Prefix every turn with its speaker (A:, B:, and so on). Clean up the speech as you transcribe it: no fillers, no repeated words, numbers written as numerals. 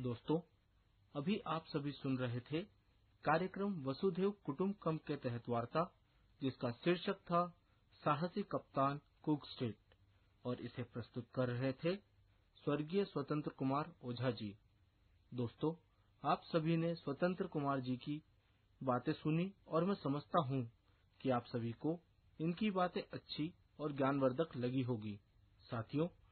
A: दोस्तों, अभी आप सभी सुन रहे थे कार्यक्रम वसुधैव कुटुंबकम के तहत वार्ता, जिसका शीर्षक था साहसी कप्तान कुक स्ट्रीट, और इसे प्रस्तुत कर रहे थे स्वर्गीय स्वतंत्र कुमार ओझा जी। दोस्तों, आप सभी ने स्वतंत्र कुमार जी की बातें सुनी और मैं समझता हूँ कि आप सभी को इनकी बातें अच्छी और ज्ञानवर्धक लगी होगी। साथियों,